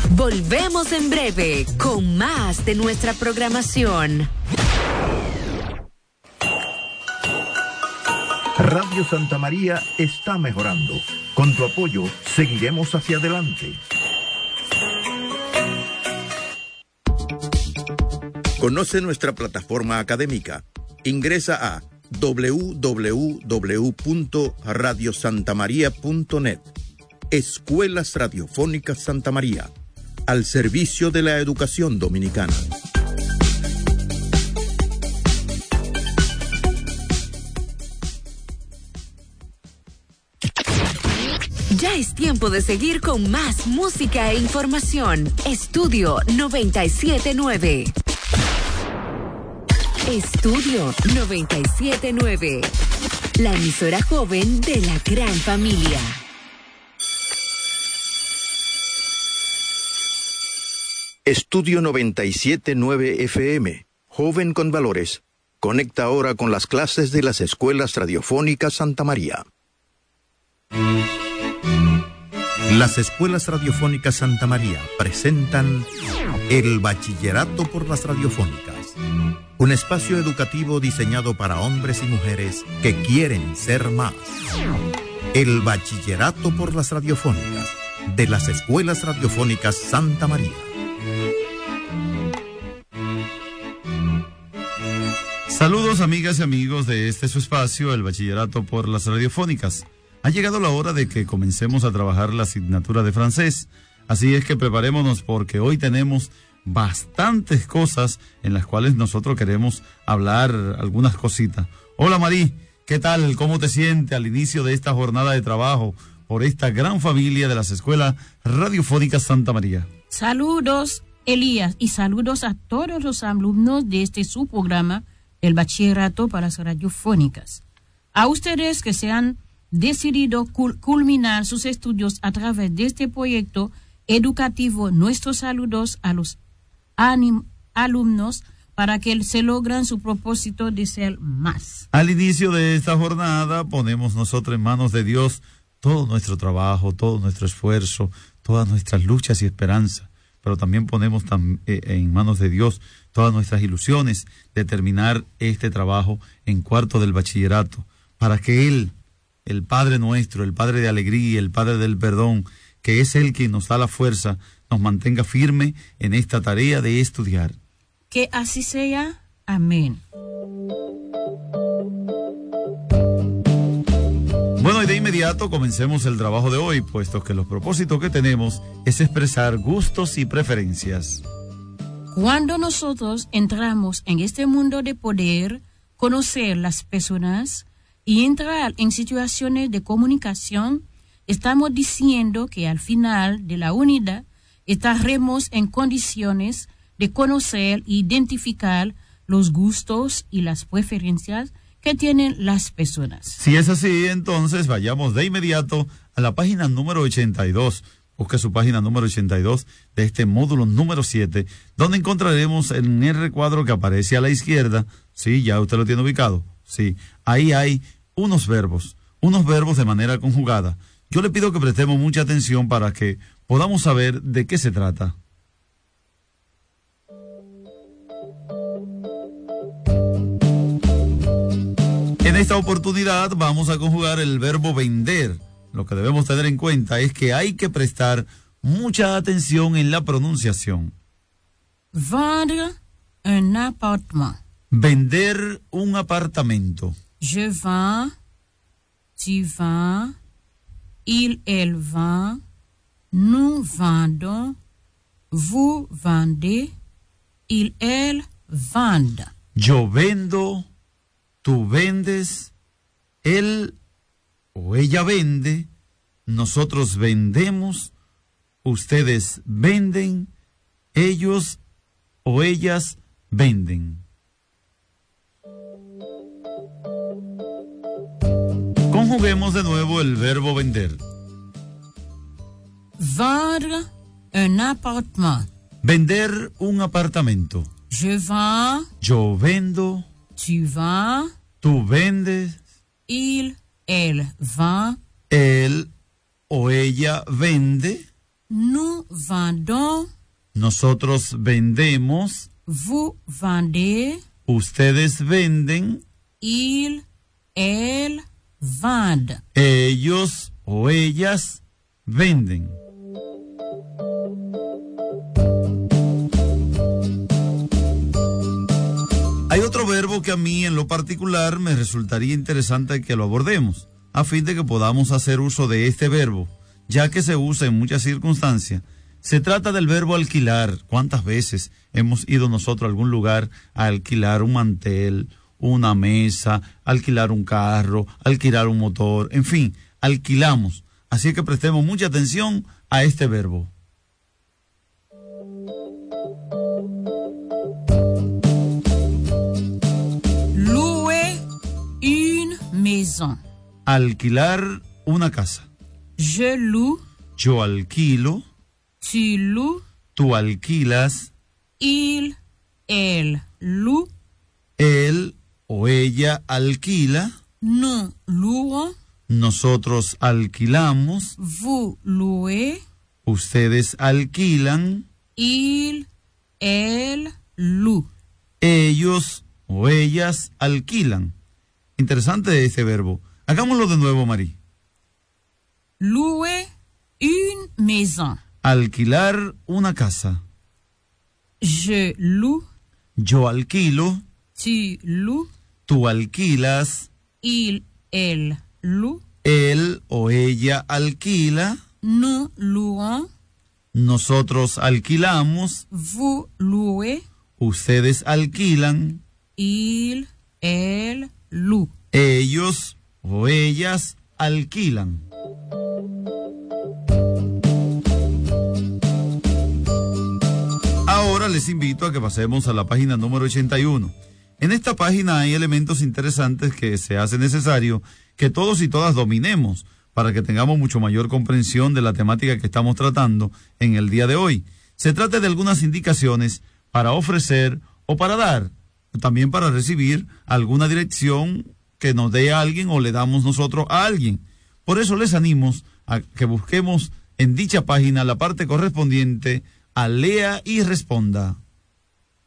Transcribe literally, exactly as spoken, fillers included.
Volvemos en breve con más de nuestra programación. Radio Santa María está mejorando. Con tu apoyo, seguiremos hacia adelante. Conoce nuestra plataforma académica. Ingresa a doble u doble u doble u punto radio santa maría punto net. Escuelas Radiofónicas Santa María, al servicio de la educación dominicana. Ya es tiempo de seguir con más música e información. Estudio noventa y siete punto nueve. Estudio noventa y siete punto nueve. La emisora joven de la gran familia. Estudio noventa y siete punto nueve F M. Joven con valores. Conecta ahora con las clases de las Escuelas Radiofónicas Santa María. Las Escuelas Radiofónicas Santa María presentan el Bachillerato por las Radiofónicas, un espacio educativo diseñado para hombres y mujeres que quieren ser más. El Bachillerato por las Radiofónicas de las Escuelas Radiofónicas Santa María. Saludos, amigas y amigos de este su espacio, el Bachillerato por las Radiofónicas. Ha llegado la hora de que comencemos a trabajar la asignatura de francés, así es que preparémonos porque hoy tenemos bastantes cosas en las cuales nosotros queremos hablar algunas cositas. Hola Marí, ¿qué tal? ¿Cómo te sientes al inicio de esta jornada de trabajo por esta gran familia de las Escuelas Radiofónicas Santa María? Saludos, Elías, y saludos a todos los alumnos de este su programa, el Bachillerato para las Radiofónicas. A ustedes que se han decidido cul- culminar sus estudios a través de este proyecto educativo, nuestros saludos a los anim- alumnos para que se logren su propósito de ser más. Al inicio de esta jornada ponemos nosotros en manos de Dios todo nuestro trabajo, todo nuestro esfuerzo, todas nuestras luchas y esperanzas, pero también ponemos tam- eh, en manos de Dios todas nuestras ilusiones de terminar este trabajo en cuarto del bachillerato, para que Él, el Padre nuestro, el Padre de alegría, el Padre del perdón, que es Él quien nos da la fuerza, nos mantenga firme en esta tarea de estudiar. Que así sea. Amén. Bueno, y de inmediato comencemos el trabajo de hoy, puesto que los propósitos que tenemos es expresar gustos y preferencias. Cuando nosotros entramos en este mundo de poder, conocer las personas y entrar en situaciones de comunicación, estamos diciendo que al final de la unidad estaremos en condiciones de conocer e identificar los gustos y las preferencias que tienen las personas. Si es así, entonces vayamos de inmediato a la página número ochenta y dos. Busque su página número ochenta y dos de este módulo número siete, donde encontraremos en el recuadro que aparece a la izquierda. Sí, ya usted lo tiene ubicado. Sí, ahí hay unos verbos, unos verbos de manera conjugada. Yo le pido que prestemos mucha atención para que podamos saber de qué se trata. En esta oportunidad vamos a conjugar el verbo vender. Lo que debemos tener en cuenta es que hay que prestar mucha atención en la pronunciación. Vendre un appartement. Vender un apartamento. Je vends, tu vends, il, elle vend, nous vendons, vous vendez, il, elle vende. Yo vendo, tú vendes, él o ella vende, nosotros vendemos, ustedes venden, ellos o ellas venden. Conjuguemos de nuevo el verbo vender. Vendre un appartement. Vender un apartamento. Je vends, Yo vendo, tu vends, tú vendes, il, elle vend, él o ella vende, nous vendons. Nosotros vendemos. Vous vendez. Ustedes venden. Il, elle vendent. Ellos o ellas venden. Hay otro verbo que a mí en lo particular me resultaría interesante que lo abordemos, a fin de que podamos hacer uso de este verbo, ya que se usa en muchas circunstancias. Se trata del verbo alquilar. ¿Cuántas veces hemos ido nosotros a algún lugar a alquilar un mantel, una mesa, alquilar un carro, alquilar un motor? En fin, alquilamos. Así que prestemos mucha atención a este verbo. Louer une maison. Alquilar una casa. Je loue. Yo alquilo. Tu loues. Tú alquilas. Il, elle loue. Él o ella alquila. Nous louons. Nosotros alquilamos. Vous louez. Ustedes alquilan. Il, elle loue. Ellos o ellas alquilan. Interesante este verbo. Hagámoslo de nuevo, Marí. Louer une maison. Alquilar una casa. Je loue. Yo alquilo. Tu loues. Tú alquilas. Il, elle loue. Él o ella alquila. Nous louons. Nosotros alquilamos. Vous louez. Ustedes alquilan. Il, elle loue. Ellos o ellas alquilan. Ahora les invito a que pasemos a la página número ochenta y uno. En esta página hay elementos interesantes que se hace necesario que todos y todas dominemos para que tengamos mucho mayor comprensión de la temática que estamos tratando en el día de hoy. Se trata de algunas indicaciones para ofrecer o para dar, también para recibir alguna dirección que nos dé a alguien o le damos nosotros a alguien. Por eso les animo a que busquemos en dicha página la parte correspondiente a Lea y Responda.